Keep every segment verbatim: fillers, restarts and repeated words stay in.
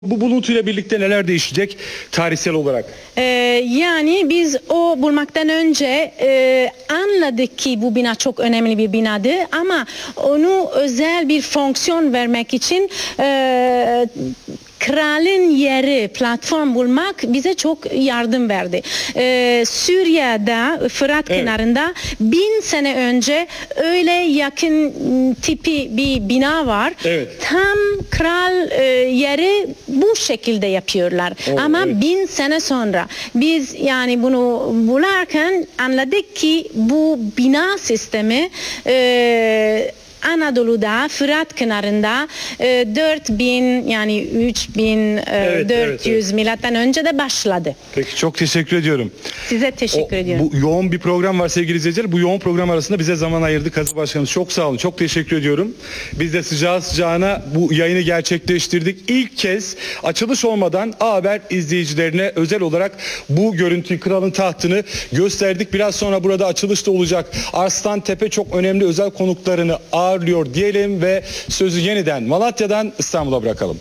Bu bulutuyla birlikte neler değişecek tarihsel olarak? Ee, yani biz o bulmaktan önce e, anladık ki bu bina çok önemli bir binadı ama onu özel bir fonksiyon vermek için e, kralın yeri, platform bulmak bize çok yardım verdi. Ee, Suriye'de, Fırat Evet. kenarında bin sene önce öyle yakın tipi bir bina var. Evet. Tam kral e, yeri bu şekilde yapıyorlar. Oo, Ama evet. bin sene sonra biz yani bunu bularken anladık ki bu bina sistemi e, Anadolu'da, Fırat kenarında e, dört bin yani üç bin Evet, dört yüz evet, evet. milattan önce de başladı. Peki, çok teşekkür ediyorum. Size teşekkür O, ediyorum. Bu yoğun bir program var sevgili izleyiciler. Bu yoğun program arasında bize zaman ayırdı Kazı Başkanımız. Çok sağ olun. Çok teşekkür ediyorum. Biz de sıcağı sıcağına bu yayını gerçekleştirdik. İlk kez açılış olmadan A Haber izleyicilerine özel olarak bu görüntüyü, kralın tahtını gösterdik. Biraz sonra burada açılış da olacak. Arslantepe çok önemli özel konuklarını ağırlıyor diyelim ve sözü yeniden Malatya'dan İstanbul'a bırakalım.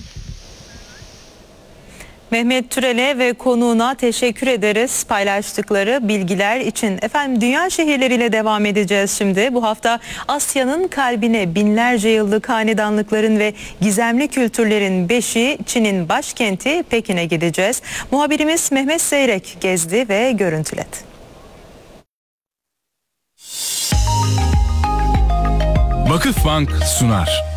Mehmet Türel'e ve konuğuna teşekkür ederiz paylaştıkları bilgiler için. Efendim, dünya şehirleriyle devam edeceğiz şimdi. Bu hafta Asya'nın kalbine binlerce yıllık hanedanlıkların ve gizemli kültürlerin beşiği Çin'in başkenti Pekin'e gideceğiz. Muhabirimiz Mehmet Seyrek gezdi ve görüntüledi. Vakıfbank sunar.